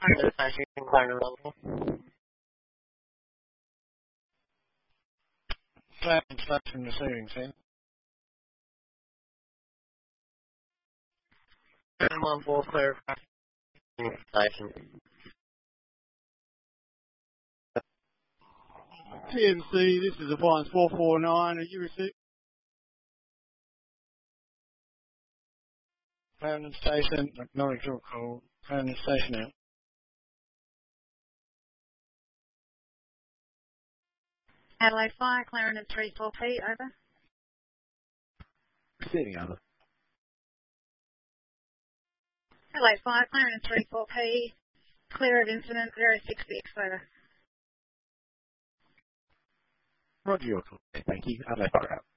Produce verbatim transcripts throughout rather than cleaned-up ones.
Station Clarendon level. Clarendon Station receiving, Sam. one four clear station. T M C, this is Appliance four four nine. Are you receiving? Clarendon Station, acknowledge your call. Clarendon Station out. Adelaide Fire, Clarendon three four P, over. Receiving, over. Adelaide Fire, Clarendon three four P, clear of incident zero six six, over. Roger your call. Thank you. Adelaide Fire out.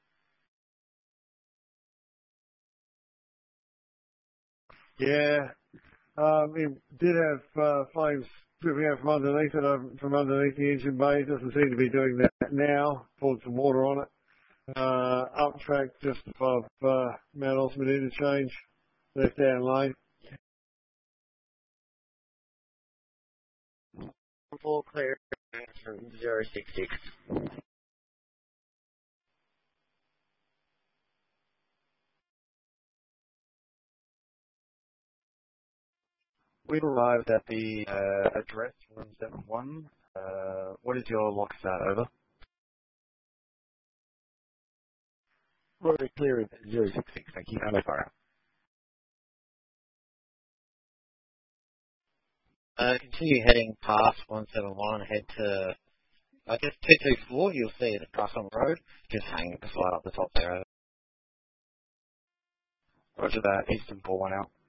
Yeah, um, it did have uh, flames dripping out from underneath it, uh, from underneath the engine bay. It doesn't seem to be doing that now. Poured some water on it. Uh, up track just above uh, Mount Osmond interchange, left down lane. Four clear from zero six six. We've arrived at the uh, address one seven one. Uh, what is your lock start, over? Roger clear of zero six six. Thank you. Adelaide Fire out. Uh, continue heading past one seven one, head to, I guess, two two four, you'll see it across on the road, just hanging the slide up the top there. Roger that. Eastern four one out.